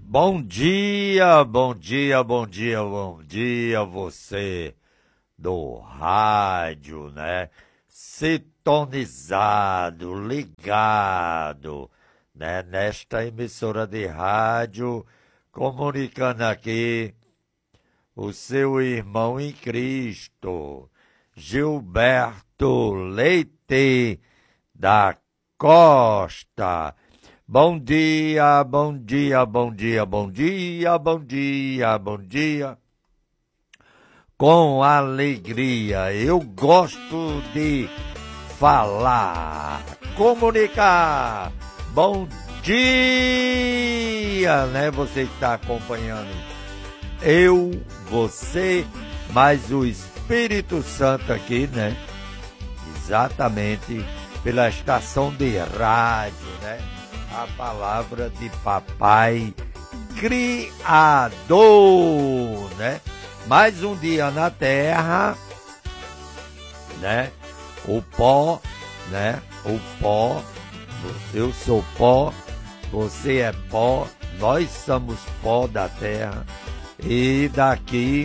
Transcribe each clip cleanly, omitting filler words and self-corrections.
Bom dia, bom dia, bom dia, bom dia, você do rádio, né? Sintonizado, ligado, né? Nesta emissora de rádio, comunicando aqui o seu irmão em Cristo, Gilberto Leite da Costa. Bom dia, bom dia, bom dia, bom dia, bom dia, bom dia. Com alegria, eu gosto de falar, comunicar. Bom dia, né? Você está acompanhando eu, você, mais o Espírito Santo aqui, né? Exatamente pela estação de rádio, né? A palavra de Papai Criador, né? Mais um dia na terra, né? O pó, né? O pó, eu sou pó, você é pó, nós somos pó da terra e daqui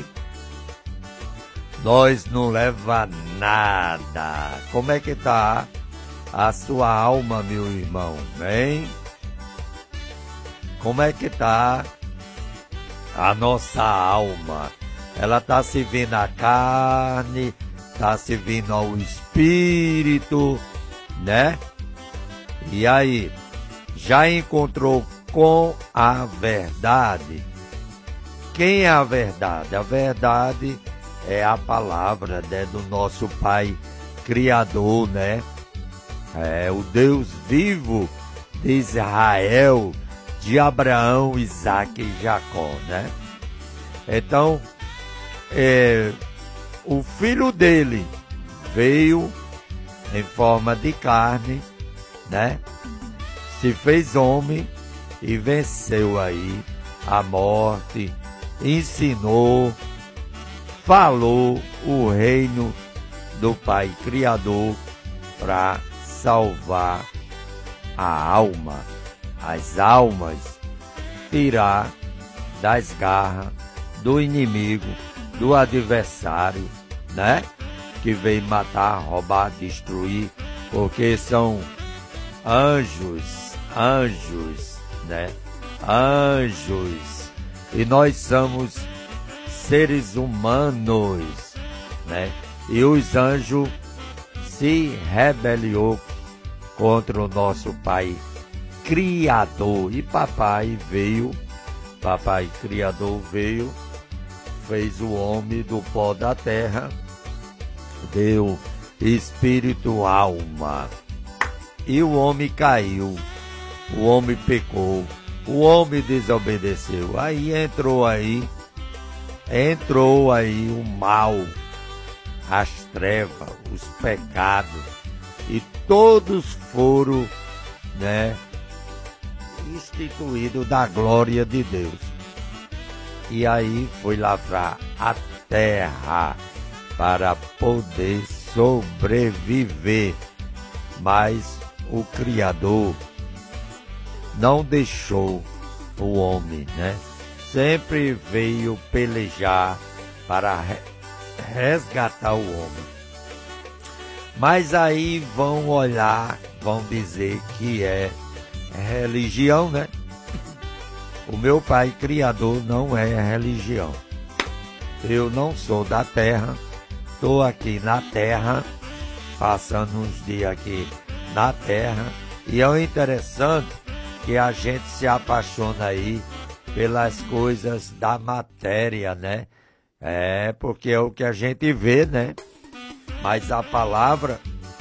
nós não leva nada. Como é que tá a sua alma, meu irmão, hein? Como é que tá a nossa alma? Ela tá servindo a carne, tá servindo ao espírito, né? E aí, já encontrou com a verdade? Quem é a verdade? A verdade é a palavra, né, do nosso Pai Criador, né? É o Deus vivo de Israel, de Abraão, Isaque e Jacó, né? Então, o filho dele veio em forma de carne, né? Se fez homem e venceu aí a morte, ensinou, falou o reino do Pai Criador para salvar a alma, as almas, tirar das garras do inimigo, do adversário, né? Que veio matar, roubar, destruir, porque são anjos, né? Anjos. E nós somos seres humanos, né? E os anjos se rebeliou contra o nosso Pai Criador. E Papai Criador veio, fez o homem do pó da terra, deu espírito, alma. E o homem caiu, o homem pecou, o homem desobedeceu. Aí entrou aí o mal, as trevas, os pecados, e todos foram, né, instituídos da glória de Deus. E aí foi lavrar a terra para poder sobreviver. Mas o Criador não deixou o homem, né? Sempre veio pelejar para resgatar o homem. Mas aí vão olhar, vão dizer que é religião, né? O meu Pai Criador não é religião. Eu não sou da terra, estou aqui na terra, passando uns dias aqui na terra, e é interessante que a gente se apaixona aí pelas coisas da matéria, né? É, porque é o que a gente vê, né? Mas a palavra...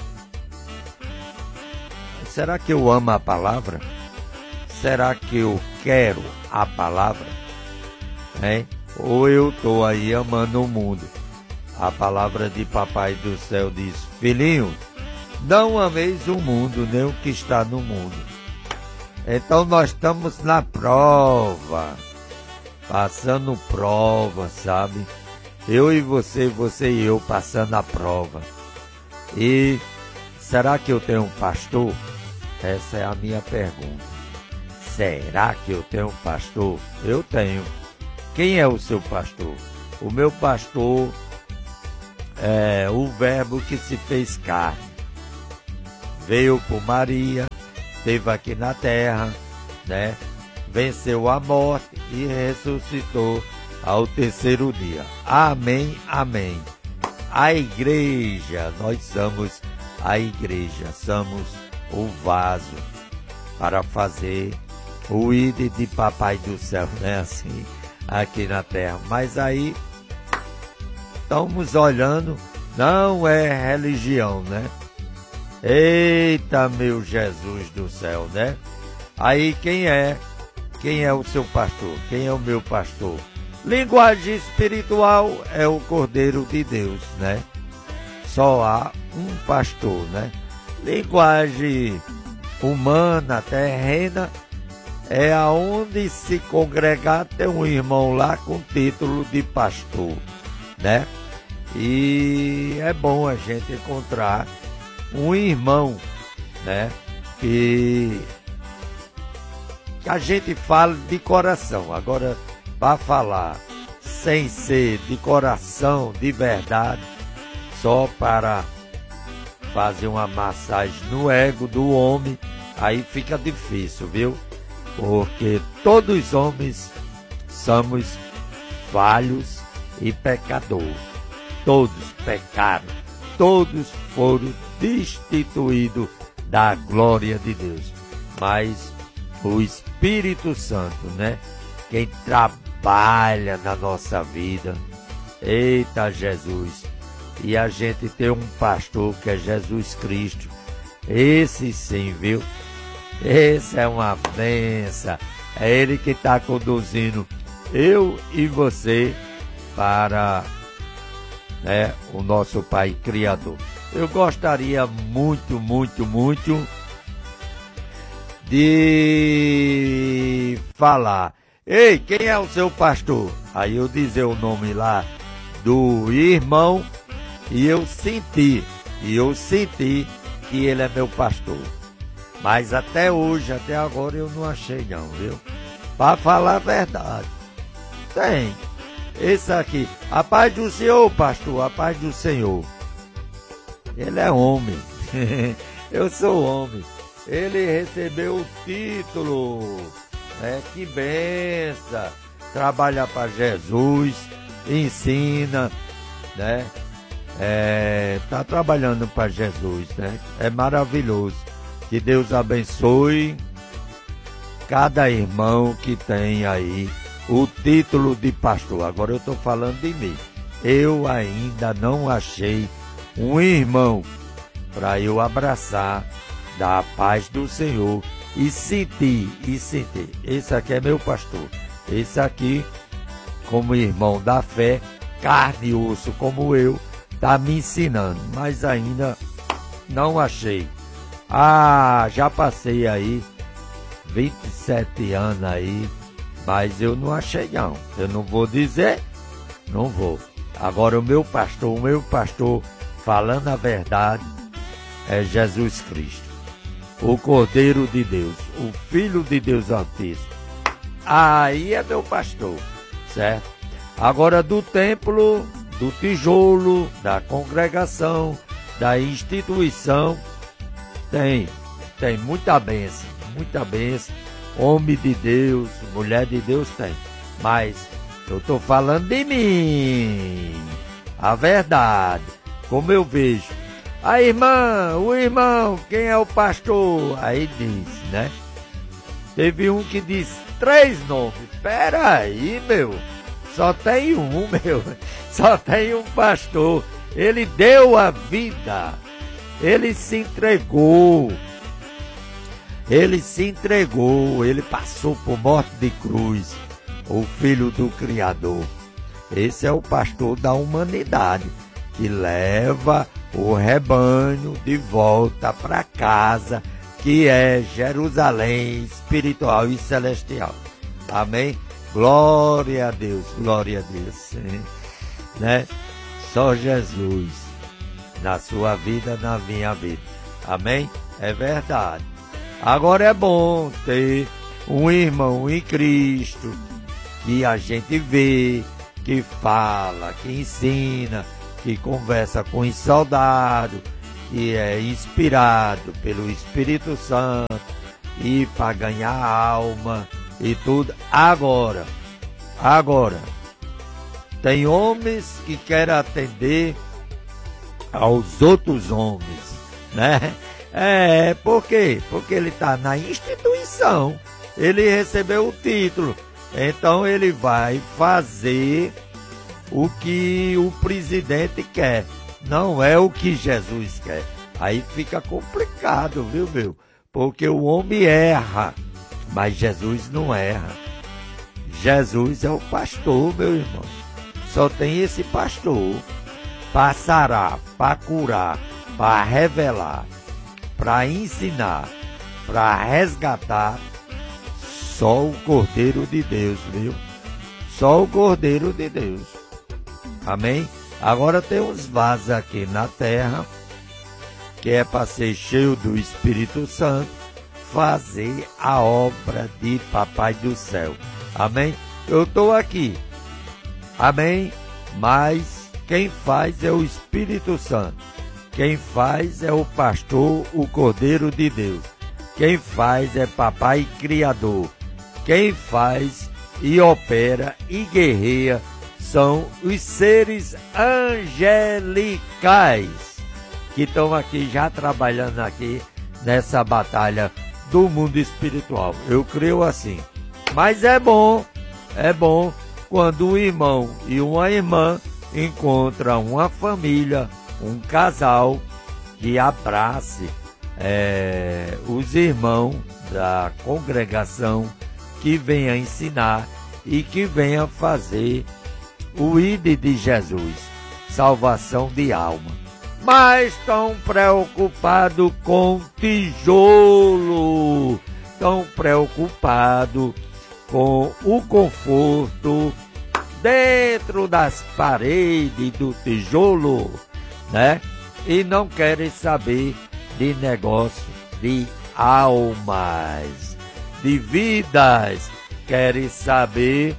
Será que eu amo a palavra? Será que eu quero a palavra? Hein? Ou eu estou aí amando o mundo? A palavra de Papai do Céu diz: filhinho, não ameis o mundo, nem o que está no mundo. Então nós estamos na prova, passando prova, sabe? Eu e você e eu passando a prova. E será que eu tenho um pastor? Essa é a minha pergunta. será que eu tenho um pastor? Eu tenho. Quem é o seu pastor? O meu pastor é o Verbo que se fez carne. Veio por Maria, esteve aqui na terra, né? Venceu a morte e ressuscitou ao terceiro dia. Amém, amém. A igreja, nós somos a igreja, somos o vaso para fazer o ide de Papai do Céu, né? Assim, aqui na terra. Mas aí, estamos olhando, não é religião, né? Eita, meu Jesus do céu, né? Aí quem é o seu pastor? Quem é o meu pastor? Linguagem espiritual é o Cordeiro de Deus, né? Só há um pastor, né? Linguagem humana, terrena, é aonde se congregar tem um irmão lá com título de pastor, né? E é bom a gente encontrar um irmão, né? Que a gente fala de coração. Agora, para falar sem ser de coração, de verdade, só para fazer uma massagem no ego do homem, aí fica difícil, viu? Porque todos os homens somos falhos e pecadores. Todos pecaram, todos foram destituídos da glória de Deus. Mas o Espírito Santo, né? Quem trabalha na nossa vida, eita Jesus, e a gente tem um pastor que é Jesus Cristo, esse sim, viu? Esse é uma bênção, é Ele que está conduzindo eu e você para, né, o nosso Pai Criador. Eu gostaria muito, muito, muito de falar: ei, quem é o seu pastor? Aí eu dizer o nome lá do irmão e eu senti que ele é meu pastor. Mas até hoje, até agora eu não achei não, viu? Para falar a verdade. Tem. Esse aqui, a paz do Senhor, pastor, a paz do Senhor. Ele é homem. Eu sou homem. Ele recebeu o título, né? Que benção, trabalha para Jesus, ensina, né? Tá trabalhando para Jesus, né? É maravilhoso. Que Deus abençoe cada irmão que tem aí o título de pastor. Agora eu estou falando de mim. Eu ainda não achei um irmão para eu abraçar da paz do Senhor e sentir. Esse aqui é meu pastor. Esse aqui, como irmão da fé, carne e osso como eu, está me ensinando, mas ainda não achei. Já passei aí 27 anos aí, mas eu não achei não. Eu não vou dizer, não vou. Agora o meu pastor, falando a verdade, é Jesus Cristo, o Cordeiro de Deus, o Filho de Deus Altíssimo. Aí é meu pastor, certo? Agora do templo, do tijolo, da congregação, da instituição, tem muita bênção, homem de Deus, mulher de Deus tem, mas eu estou falando de mim, a verdade, como eu vejo. A irmã, o irmão, quem é o pastor? Aí diz, né? Teve um que disse 3 nomes, peraí, meu, só tem um, só tem um pastor, ele deu a vida. Ele se entregou, ele passou por morte de cruz, o Filho do Criador. Esse é o pastor da humanidade, que leva o rebanho de volta para casa, que é Jerusalém espiritual e celestial. Amém? Glória a Deus, né? Só Jesus. Na sua vida, na minha vida. Amém? É verdade. Agora é bom ter um irmão em Cristo, que a gente vê, que fala, que ensina, que conversa com os soldados, que é inspirado pelo Espírito Santo e para ganhar alma e tudo. Agora, tem homens que querem atender aos outros homens, né? Por quê? Porque ele está na instituição, ele recebeu o título, então ele vai fazer o que o presidente quer, não é o que Jesus quer. Aí fica complicado, viu, meu? Porque o homem erra, mas Jesus não erra. Jesus é o pastor, meu irmão. Só tem esse pastor para sarar, para curar, para revelar, para ensinar, para resgatar. Só o Cordeiro de Deus, viu? Só o Cordeiro de Deus. Amém? Agora tem uns vasos aqui na terra, que é para ser cheio do Espírito Santo, fazer a obra de Papai do Céu. Amém? Eu estou aqui. Amém? Mas quem faz é o Espírito Santo. Quem faz é o pastor, o Cordeiro de Deus. Quem faz é Papai Criador. Quem faz e opera e guerreia são os seres angelicais que estão aqui já trabalhando aqui nessa batalha do mundo espiritual. Eu creio assim. Mas é bom quando um irmão e uma irmã encontram uma família, um casal que abrace os irmãos da congregação, que venha ensinar e que venha fazer o ID de Jesus, salvação de alma. Mas estão preocupados com tijolo, estão preocupados com o conforto dentro das paredes do tijolo, né? E não querem saber de negócio de almas, de vidas, querem saber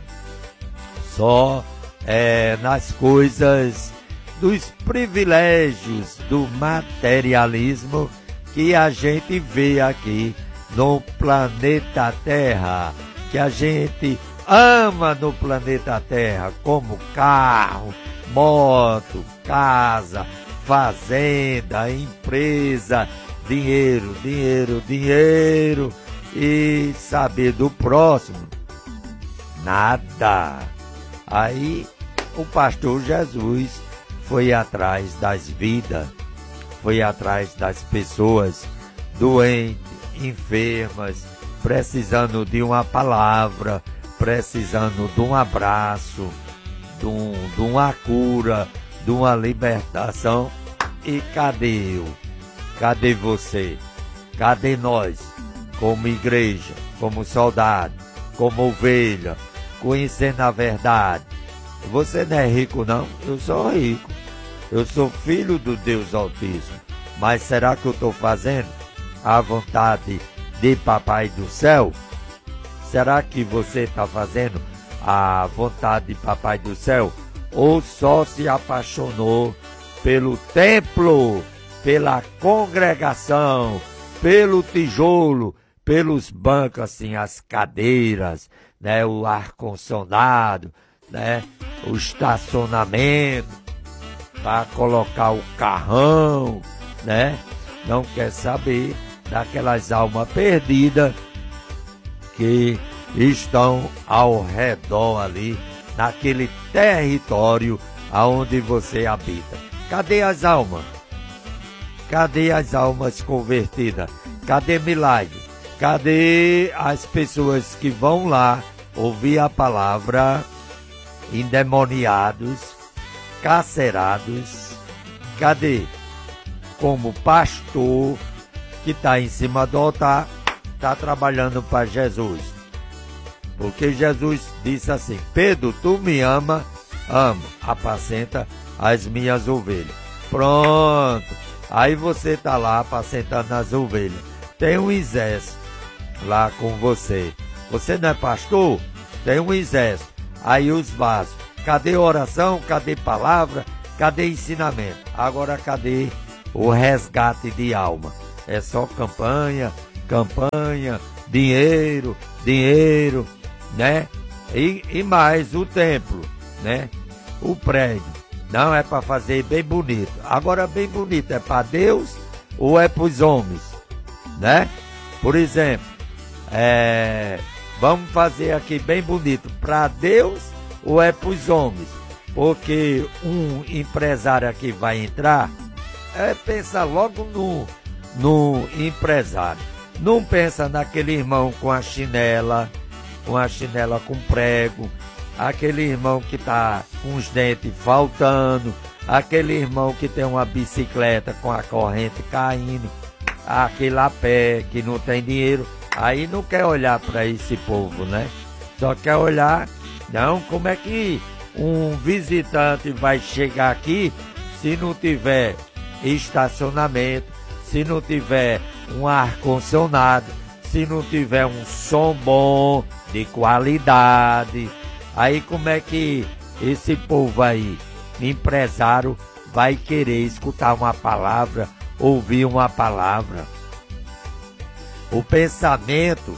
só nas coisas dos privilégios do materialismo que a gente vê aqui no planeta Terra, que a gente ama no planeta Terra, como carro, moto, casa, fazenda, empresa, dinheiro, dinheiro, dinheiro, e saber do próximo, nada. Aí o pastor Jesus foi atrás das vidas, foi atrás das pessoas doentes, enfermas, precisando de uma palavra, precisando de um abraço, de uma cura, de uma libertação. E cadê eu? Cadê você? Cadê nós? Como igreja, como soldado, como ovelha, conhecendo a verdade. Você não é rico não? Eu sou rico. Eu sou filho do Deus Altíssimo. Mas será que eu estou fazendo a vontade de Papai do Céu? Será que você está fazendo a vontade de Papai do Céu? Ou só se apaixonou pelo templo, pela congregação, pelo tijolo, pelos bancos, assim, as cadeiras, né, o ar-condicionado, né, o estacionamento, para colocar o carrão, né? Não quer saber daquelas almas perdidas que estão ao redor ali, naquele território aonde você habita. Cadê as almas? Cadê as almas convertidas? Cadê milagre? Cadê as pessoas que vão lá ouvir a palavra, endemoniados, carcerados? Cadê? Como pastor que está em cima do altar, está trabalhando para Jesus. Porque Jesus disse assim: Pedro, tu me ama, amo, apacenta as minhas ovelhas. Pronto. Aí você está lá apacentando as ovelhas. Tem um exército lá com você. Você não é pastor? Tem um exército. Aí os básicos. Cadê oração? Cadê palavra? Cadê ensinamento? Agora cadê o resgate de alma? É só campanha, dinheiro, né? E mais o templo, né? O prédio. Não é para fazer bem bonito. Agora bem bonito é para Deus ou é para os homens, né? Por exemplo, vamos fazer aqui bem bonito para Deus ou é para os homens? Porque um empresário aqui vai entrar, pensa logo no empresário. Não pensa naquele irmão com a chinela com prego, aquele irmão que está com os dentes faltando, aquele irmão que tem uma bicicleta com a corrente caindo, aquele a pé que não tem dinheiro. Aí não quer olhar para esse povo, né? Só quer olhar, não, como é que um visitante vai chegar aqui se não tiver estacionamento, se não tiver um ar-condicionado, se não tiver um som bom, de qualidade. Aí como é que esse povo aí, empresário, vai querer escutar uma palavra, ouvir uma palavra? O pensamento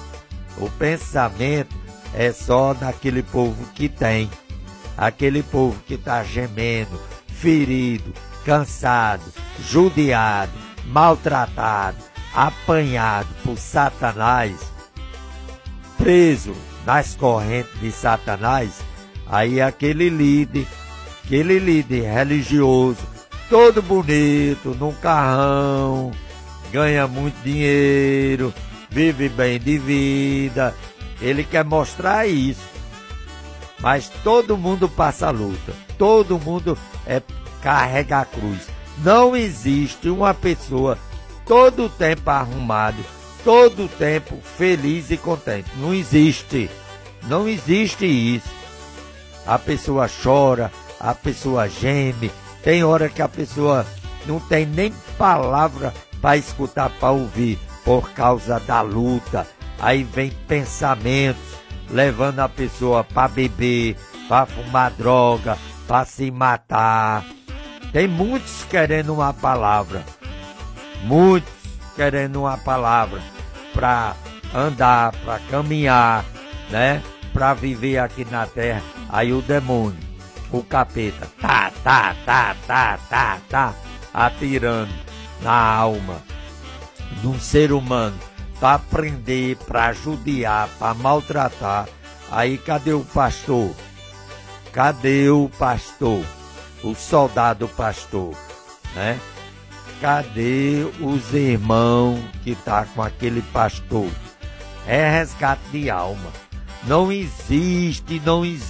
é só daquele povo que tem. Aquele povo que está gemendo, ferido, cansado, judiado, maltratado, apanhado por Satanás, preso nas correntes de Satanás. Aí aquele líder religioso, todo bonito, num carrão, ganha muito dinheiro, vive bem de vida, ele quer mostrar isso. Mas todo mundo passa a luta, todo mundo carrega a cruz. Não existe uma pessoa todo o tempo arrumado, todo o tempo feliz e contente. Não existe isso. A pessoa chora, a pessoa geme, tem hora que a pessoa não tem nem palavra para escutar, para ouvir, por causa da luta. Aí vem pensamentos levando a pessoa para beber, para fumar droga, para se matar. Tem muitos querendo uma palavra, para andar, para caminhar, né? Para viver aqui na terra. Aí o demônio, o capeta, atirando na alma de um ser humano, para prender, para judiar, para maltratar. Aí cadê o pastor? Cadê o pastor? O soldado pastor, né? Cadê os irmãos que tá com aquele pastor? É resgate de alma. Não existe.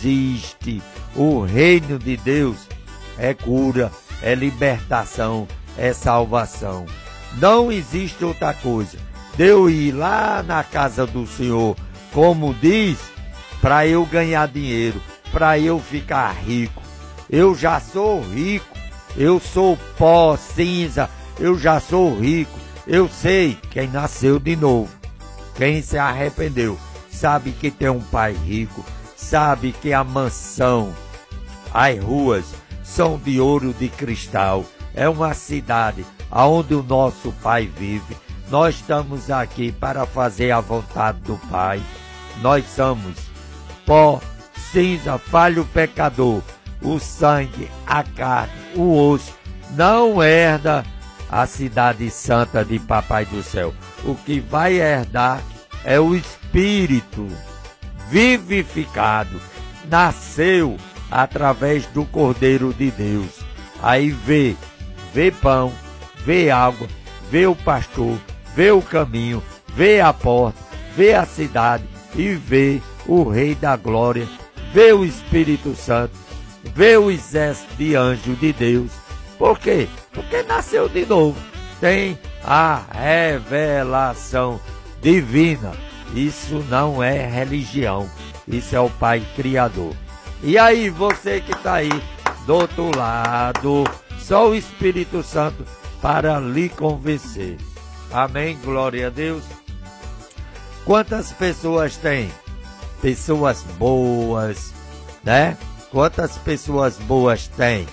O reino de Deus é cura, é libertação, é salvação. Não existe outra coisa. De eu ir lá na casa do Senhor, como diz, para eu ganhar dinheiro, para eu ficar rico. Eu já sou rico, eu sou pó, cinza, eu já sou rico. Eu sei quem nasceu de novo, quem se arrependeu, sabe que tem um pai rico, sabe que a mansão, as ruas são de ouro de cristal. É uma cidade onde o nosso Pai vive. Nós estamos aqui para fazer a vontade do Pai. Nós somos pó, cinza, falho pecador. O sangue, a carne, o osso não herda a cidade santa de Papai do Céu. O que vai herdar é o Espírito vivificado. Nasceu através do Cordeiro de Deus. Aí vê pão, vê água, vê o pastor, vê o caminho, vê a porta, vê a cidade e vê o Rei da Glória, vê o Espírito Santo, vê o exército de anjos de Deus. Por quê? Porque nasceu de novo. Tem a revelação divina. Isso não é religião. Isso é o Pai Criador. E aí, você que está aí do outro lado, só o Espírito Santo para lhe convencer. Amém? Glória a Deus. Quantas pessoas tem pessoas boas, né? Quantas pessoas boas tem?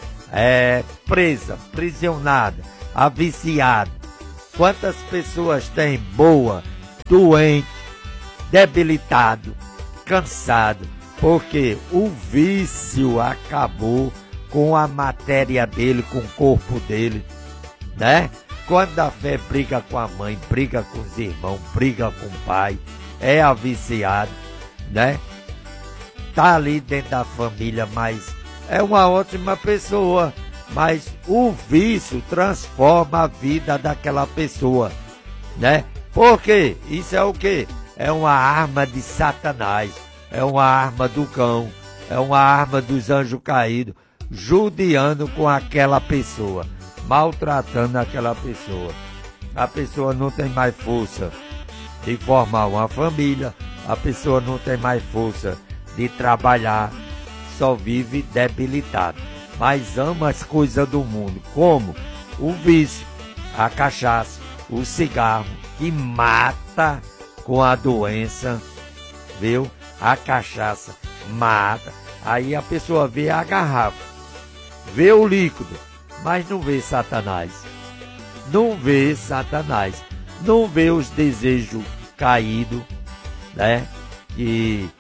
Presa, prisionada, aviciada. Quantas pessoas tem boa, doente, debilitado, cansado? Porque o vício acabou com a matéria dele, com o corpo dele, né? Quando a fé briga com a mãe, briga com os irmãos, briga com o pai, é aviciado, né? Tá ali dentro da família, mas é uma ótima pessoa, mas o vício transforma a vida daquela pessoa, né? Por quê? Isso é o quê? É uma arma de Satanás, é uma arma do cão, é uma arma dos anjos caídos, judiando com aquela pessoa, maltratando aquela pessoa. A pessoa não tem mais força de formar uma família, a pessoa não tem mais força de trabalhar, só vive debilitado, mas ama as coisas do mundo, como o vício, a cachaça, o cigarro, que mata com a doença, viu? A cachaça mata. Aí a pessoa vê a garrafa, vê o líquido, mas não vê Satanás, não vê Satanás, não vê os desejos caídos, né? Que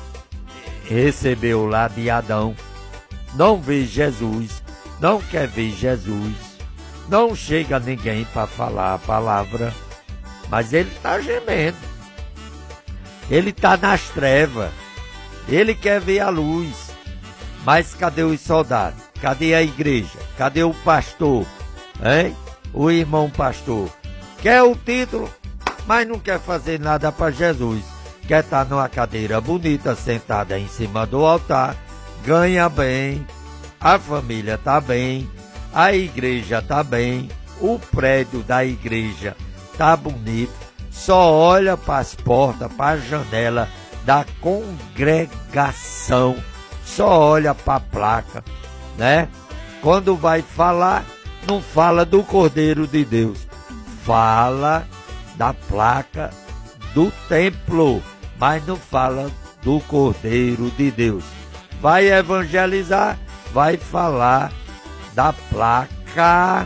recebeu lá de Adão, não vê Jesus, não quer ver Jesus, não chega ninguém para falar a palavra, mas ele está gemendo, ele está nas trevas, ele quer ver a luz, mas cadê os soldados? Cadê a igreja? Cadê o pastor? Hein? O irmão pastor quer o título, mas não quer fazer nada para Jesus. Quer estar numa cadeira bonita, sentada em cima do altar, ganha bem, a família está bem, a igreja está bem, o prédio da igreja está bonito, só olha para as portas, para a janela da congregação, só olha para a placa, né? Quando vai falar, não fala do Cordeiro de Deus, fala da placa do templo, mas não fala do Cordeiro de Deus. Vai evangelizar, vai falar da placa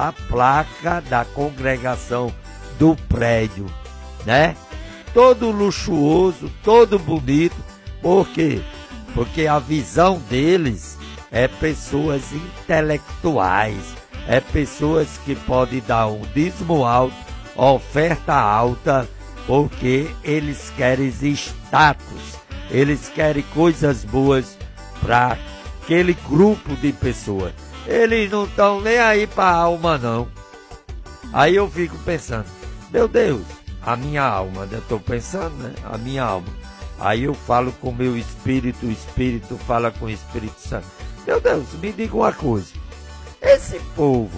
da congregação, do prédio, né? Todo luxuoso, todo bonito. Por quê? Porque a visão deles é pessoas intelectuais, é pessoas que podem dar um dízimo alto, oferta alta, porque eles querem status, eles querem coisas boas para aquele grupo de pessoas. Eles não estão nem aí para a alma, não. Aí eu fico pensando, meu Deus, a minha alma, eu estou pensando, né? A minha alma. Aí eu falo com o meu espírito, o espírito fala com o Espírito Santo. Meu Deus, me diga uma coisa, esse povo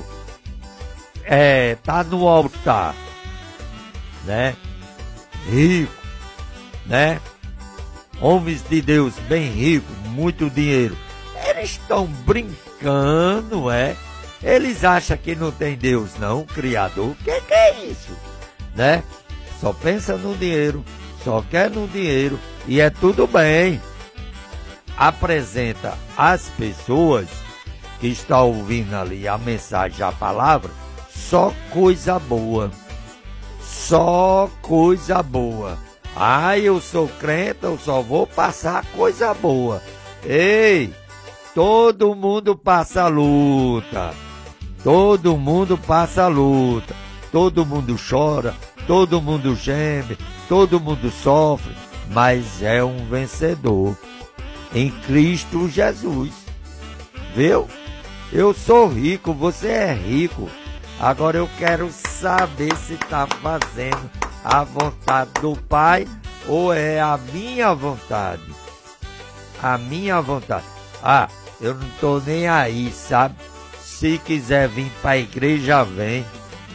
tá no altar, né? Rico, né? Homens de Deus bem ricos, muito dinheiro. Eles estão brincando, Eles acham que não tem Deus, não, Criador. O que é isso, né? Só pensa no dinheiro, só quer no dinheiro e é tudo bem. Apresenta às pessoas que estão ouvindo ali a mensagem, a palavra, só coisa boa. Só coisa boa. Eu sou crente, eu só vou passar coisa boa. Ei, todo mundo passa luta. Todo mundo passa luta. Todo mundo chora, todo mundo geme, todo mundo sofre, mas é um vencedor em Cristo Jesus. Viu? Eu sou rico, você é rico. Agora eu quero saber se está fazendo a vontade do Pai ou é a minha vontade. A minha vontade. Eu não estou nem aí, sabe? Se quiser vir para a igreja, vem.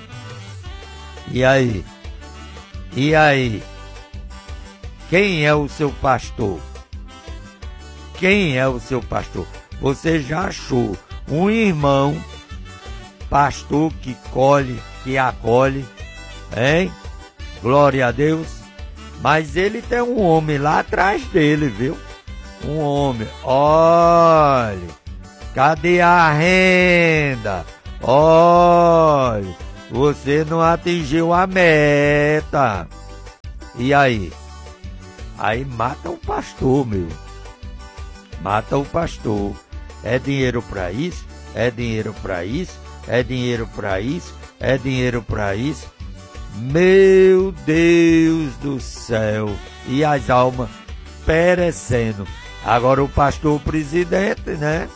E aí? E aí? Quem é o seu pastor? Quem é o seu pastor? Você já achou um irmão pastor que colhe, que acolhe, hein? Glória a Deus. Mas ele tem um homem lá atrás dele, viu? Um homem. Olha, cadê a renda? Olha, você não atingiu a meta. E aí? Aí mata o pastor, meu. Mata o pastor. É dinheiro para isso? É dinheiro para isso? É dinheiro para isso? É dinheiro para isso? Meu Deus do céu! E as almas perecendo. Agora o pastor presidente, né?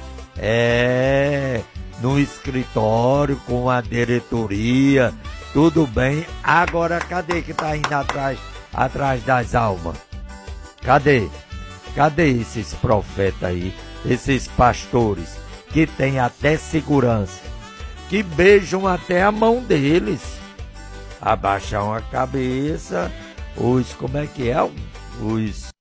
No escritório, com a diretoria, tudo bem. Agora cadê que tá indo atrás das almas? Cadê? Cadê esses profetas aí? Esses pastores que têm até segurança, que beijam até a mão deles, abaixam a cabeça, como é que é? Os